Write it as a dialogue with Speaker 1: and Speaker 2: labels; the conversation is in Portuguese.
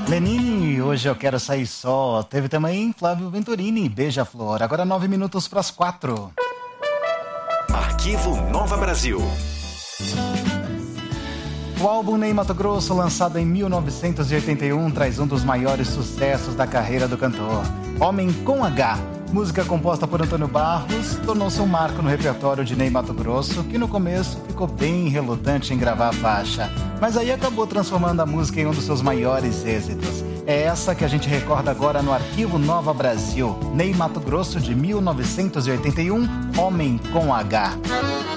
Speaker 1: Lenine, hoje eu quero sair só. Teve também Flávio Venturini, Beija-Flor. Agora 9 minutos para as 4.
Speaker 2: Arquivo Nova Brasil.
Speaker 1: O álbum Ney Matogrosso, lançado em 1981, traz um dos maiores sucessos da carreira do cantor. Homem com H. Música composta por Antônio Barros, tornou-se um marco no repertório de Ney Matogrosso, que no começo ficou bem relutante em gravar a faixa, mas aí acabou transformando a música em um dos seus maiores êxitos. É essa que a gente recorda agora no Arquivo Nova Brasil. Ney Matogrosso, de 1981, Homem com H.